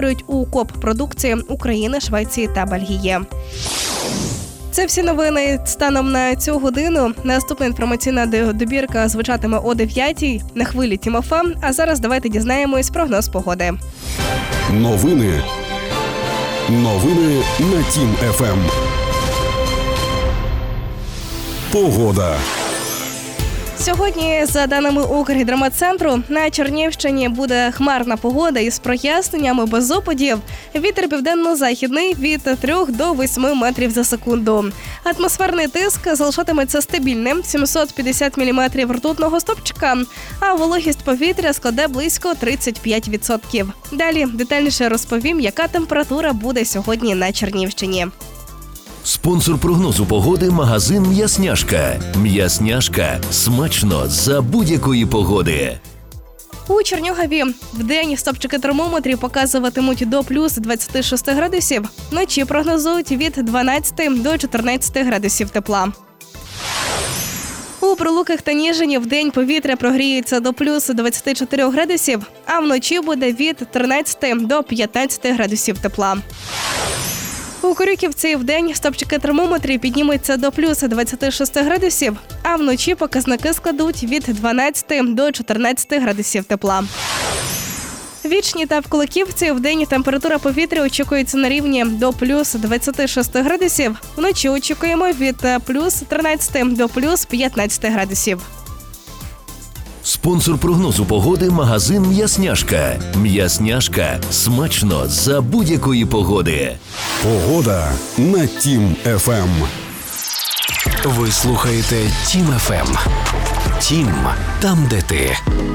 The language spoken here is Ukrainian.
створюють у коп-продукції України, Швеції та Бельгії. Це всі новини станом на цю годину. Наступна інформаційна добірка звучатиме о 9-й на хвилі Тім ФМ. А зараз давайте дізнаємось прогноз погоди. Новини на Тім ФМ. Погода. Сьогодні, за даними Укргідрометцентру, на Чернігівщині буде хмарна погода із проясненнями без опадів. Вітер південно-західний від 3 до 8 метрів за секунду. Атмосферний тиск залишатиметься стабільним – 750 міліметрів ртутного стовпчика, а вологість повітря складе близько 35%. Далі детальніше розповім, яка температура буде сьогодні на Чернігівщині. Спонсор прогнозу погоди – магазин «М'ясняшка». «М'ясняшка» – смачно за будь-якої погоди. У Чернігові вдень стопчики термометрів показуватимуть до плюс 26 градусів. Вночі прогнозують від 12 до 14 градусів тепла. У Прилуках та Ніжині вдень повітря прогріється до плюс 24 градусів, а вночі буде від 13 до 15 градусів тепла. У Корюківці вдень стопчики термометрів піднімуться до плюс 26 градусів, а вночі показники складуть від 12 до 14 градусів тепла. В Вічні та в Куликівці вдень температура повітря очікується на рівні до плюс 26 градусів, вночі очікуємо від плюс 13 до плюс 15 градусів. Спонсор прогнозу погоди – магазин «М'ясняшка». «М'ясняшка» – смачно за будь-якої погоди. Погода на Тім ФМ. Ви слухаєте Тім ФМ. Тім – там, де ти.